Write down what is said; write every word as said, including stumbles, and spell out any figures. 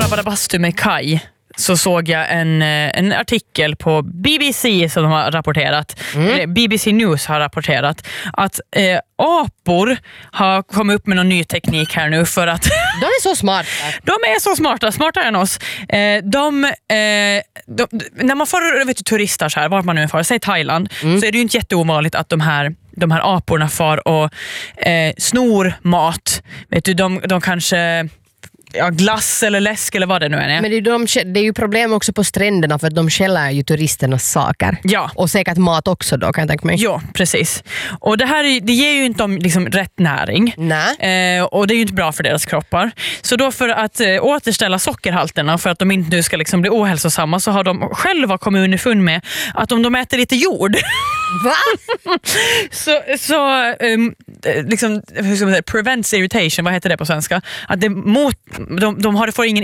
jobbade bastu med Kai så såg jag en, en artikel på B B C som de har rapporterat. Mm. B B C News har rapporterat att eh, apor har kommit upp med någon ny teknik här nu för att... De är så smarta. De är så smarta, smartare än oss. Eh, de, eh, de, när man får vet du, turister så här, vart man nu får, säg Thailand, mm. så är det ju inte jätteovanligt att de här de här aporna far och eh, snor mat. Vet du, de, de kanske... Ja, glass eller läsk eller vad det nu är. Men det är, de, det är ju problem också på stränderna för att de skäller ju turisternas saker. Ja. Och säkert mat också då, kan jag tänka mig. Ja, precis. Och det här det ger ju inte dem liksom rätt näring. Nej. Eh, och det är ju inte bra för deras kroppar. Så då för att eh, återställa sockerhalterna för att de inte nu ska liksom bli ohälsosamma så har de själva kommit underfund med att om de äter lite jord Va? så, så um, liksom, hur ska man säga, prevents irritation, vad heter det på svenska? Att det mot, de, de har, får ingen